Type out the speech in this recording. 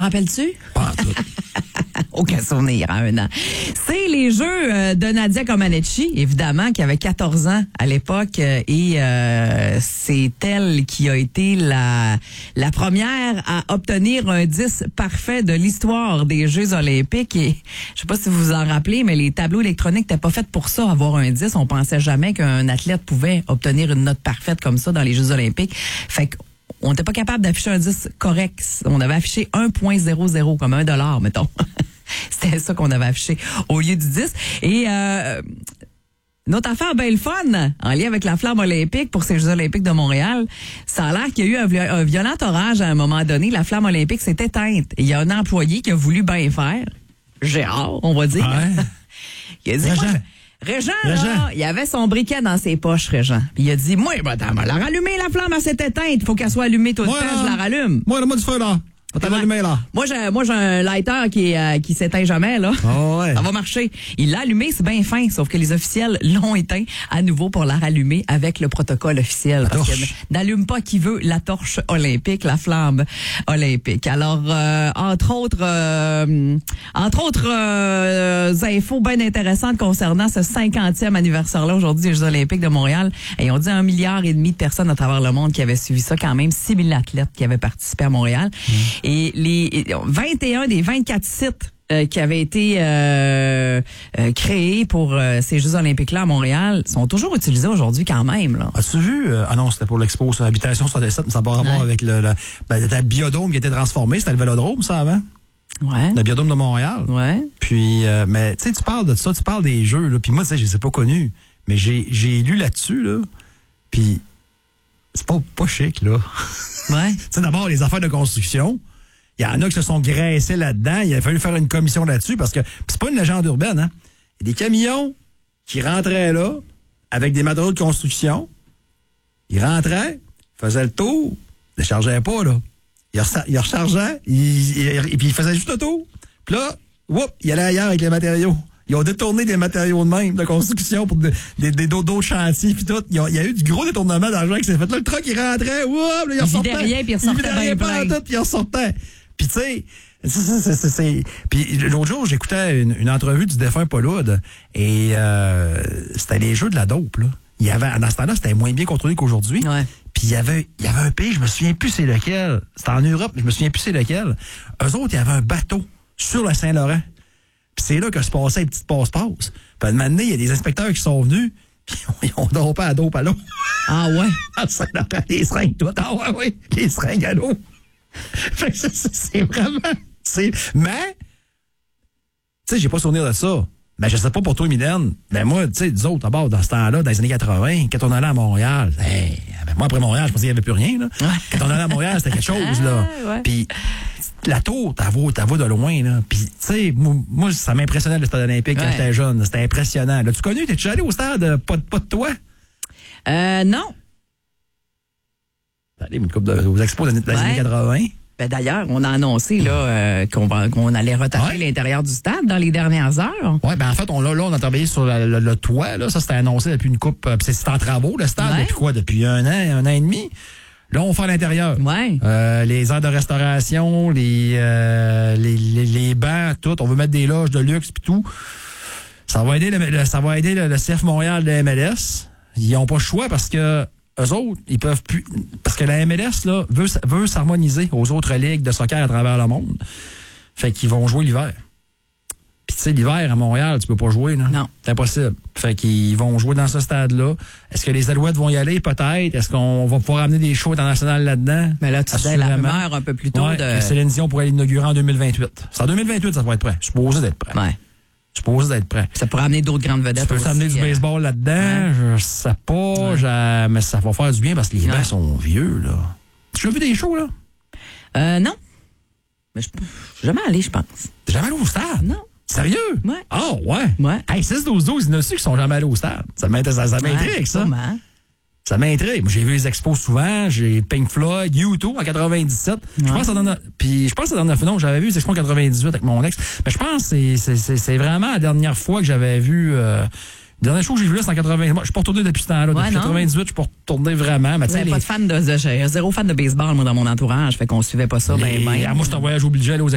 rappelles-tu? Pas en tout. Aucun souvenir à 1 an. C'est les Jeux de Nadia Comaneci, évidemment, qui avait 14 ans à l'époque. Et c'est elle qui a été la première à obtenir un 10 parfait de l'histoire des Jeux olympiques. Et je sais pas si vous vous en rappelez, mais les tableaux électroniques n'étaient pas faits pour ça, avoir un 10. On pensait jamais qu'un athlète pouvait obtenir une note parfaite comme ça dans les Jeux olympiques. Fait qu'on n'était pas capable d'afficher un 10 correct. On avait affiché 1,00 comme $1, mettons. C'était ça qu'on avait affiché au lieu du 10. Et notre affaire bien le fun, en lien avec la flamme olympique pour ces Jeux olympiques de Montréal, ça a l'air qu'il y a eu un violent orage à un moment donné. La flamme olympique s'est éteinte. Il y a un employé qui a voulu bien faire. Gérard, on va dire. Ouais. Il a dit... Régent, là, il avait son briquet dans ses poches, Régent. Puis il a dit, moi, madame, elle a rallumé la flamme, elle s'est éteinte. Il faut qu'elle soit allumée toute seule, je la rallume. Moi, donne-moi du feu, là. On t'a allumé, là. Moi, j'ai un lighter qui s'éteint jamais, là. Oh, ouais. Ça va marcher. Il l'a allumé, c'est bien fin, sauf que les officiels l'ont éteint à nouveau pour la rallumer avec le protocole officiel. La parce torche. que n'allume pas qui veut la torche olympique, la flamme olympique. Alors, entre autres infos bien intéressantes concernant ce 50e anniversaire-là aujourd'hui des Jeux olympiques de Montréal. Et on dit 1,5 milliard de personnes à travers le monde qui avaient suivi ça, quand même 6 000 athlètes qui avaient participé à Montréal. Et les 21 des 24 sites qui avaient été créés pour ces Jeux olympiques-là à Montréal sont toujours utilisés aujourd'hui quand même. Là. As-tu vu? Ah non, c'était pour l'expo sur l'habitation sur des sites, mais ça n'a pas rapport avec le biodôme qui était transformé. C'était le Vélodrome, ça, avant? Ouais. Le biodôme de Montréal. Ouais. Puis, mais tu sais, tu parles de ça, tu parles des Jeux, là. Puis moi, tu sais, je les ai pas connus. Mais j'ai lu là-dessus, là. Puis, c'est pas chic, là. Ouais. Tu sais, d'abord, les affaires de construction. Il y en a qui se sont graissés là-dedans. Il a fallu faire une commission là-dessus parce que c'est pas une légende urbaine, hein. Il y a des camions qui rentraient là avec des matériaux de construction. Ils rentraient, faisaient le tour, ils ne chargeaient pas, là. Ils rechargeaient, et puis ils faisaient juste le tour. Puis là, ils allaient ailleurs avec les matériaux. Ils ont détourné des matériaux de même, de construction pour d'autres chantiers, puis tout. Il y a eu du gros détournement d'argent qui s'est fait. Là, le truck, il rentrait, là, il ressortait. Il vidait rien, puis il ressortait bien plein. Puis il ressortait. Puis tu sais, puis l'autre jour, j'écoutais une entrevue du défunt Paul Oud, et c'était les Jeux de la dope, là. Il y avait, dans ce temps-là, c'était moins bien contrôlé qu'aujourd'hui. Ouais. Puis il y avait un pays, je me souviens plus c'est lequel. C'était en Europe, je me souviens plus c'est lequel. Eux autres, il y avait un bateau sur le Saint-Laurent. Puis c'est là que se passaient les petites passe-passe. Puis maintenant, il y a des inspecteurs qui sont venus, puis ils ont dopé à dope à l'eau. Ah ouais? Ah, les seringues, tout. Ah ouais, oui, les seringues à l'eau. Fait que c'est vraiment... Mais, tu sais, j'ai pas souvenir de ça. Mais je sais pas pour toi, Mylène. Mais moi, tu sais, nous autres, d'abord, dans ce temps-là, dans les années 80, quand on allait à Montréal, moi, après Montréal, je pensais qu'il n'y avait plus rien, là. Ouais. Quand on allait à Montréal, c'était quelque chose, là. Ouais. Puis, la tour, t'as vu de loin, là. Puis, tu sais, moi, ça m'impressionnait le stade olympique quand j'étais jeune. C'était impressionnant. L'as-tu connu? T'es-tu allé au stade? Pas de toi? Non. Allez, une couple aux expos des années 80. Ben d'ailleurs, on a annoncé là qu'on allait retaper l'intérieur du stade dans les dernières heures. Oui, ben en fait, on a travaillé sur le toit. Là. Ça, c'était annoncé depuis une coupe. C'est en travaux, le stade, depuis quoi? Depuis un an et demi. Là, on fait l'intérieur. Ouais. Les aires de restauration, les bancs, tout. On veut mettre des loges de luxe puis tout. Ça va aider le CF Montréal de MLS. Ils n'ont pas le choix parce que eux autres, ils peuvent plus... Parce que la MLS là, veut s'harmoniser aux autres ligues de soccer à travers le monde. Fait qu'ils vont jouer l'hiver. Puis tu sais, l'hiver à Montréal, tu peux pas jouer. Là. Non. C'est impossible. Fait qu'ils vont jouer dans ce stade-là. Est-ce que les Alouettes vont y aller? Peut-être. Est-ce qu'on va pouvoir amener des shows internationaux là-dedans? Mais là, tu disais la rumeur un peu plus tôt de... Céline Dion pourrait l'inaugurer en 2028. C'est en 2028, ça va être prêt. Supposé d'être prêt. Ouais. Supposé d'être prêt. Ça pourrait amener d'autres grandes vedettes. Tu peux amener du baseball là-dedans, je sais pas, mais ça va faire du bien parce que les bancs sont vieux, là. Tu as vu des shows, là? Non. Mais je suis jamais allé, je pense. T'es jamais allé au stade? Non. Sérieux? Ouais. Ah, ouais? Ouais. Hey, 6-12-12, il y en a ceux qui sont jamais allés au stade. Ça m'intrigue, ça. Sûrement. Ça m'intrigue. Moi, j'ai vu les expos souvent. J'ai Pink Floyd, U2 en 97. Je pense que la dernière fois, non, j'avais vu les expos en 98 avec mon ex. Mais je pense que c'est vraiment la dernière fois que j'avais vu... le dernier show que j'ai vu là, c'est en 98. Moi, je suis pas retourné depuis ce temps-là. Depuis 98, je suis pas retourné vraiment. Mais pas de fan j'ai zéro fan de baseball, moi, dans mon entourage. Fait qu'on suivait pas ça. Moi, j'étais en voyage obligé à aller aux